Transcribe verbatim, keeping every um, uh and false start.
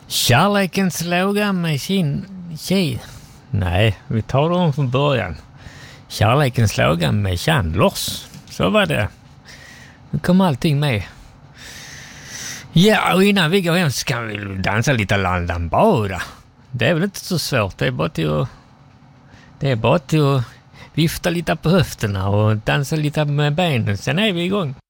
Kärlekens låga med sin tjej. Nej, vi tar dem från början. Kärlekens låga med Chandlers. Så var det. Nu kom allting med. Ja, och innan vi går hem så kan vi dansa lite landambada. Det är väl inte så svårt. Det är bara till att, det är bara till att vifta lite på höfterna och dansa lite med benen. Sen är vi igång.